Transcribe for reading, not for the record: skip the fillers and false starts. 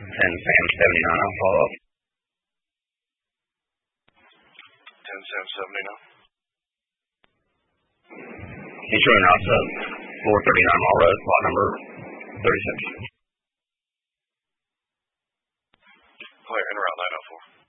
Sam 79. I'll follow up. 10 Sam 79. He's showing us 439 Mall Road, lot number 36.